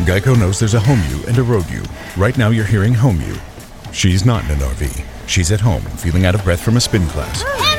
Geico knows there's a home you and a road you. Right now you're hearing home you. She's not in an RV. She's at home, feeling out of breath from a spin class.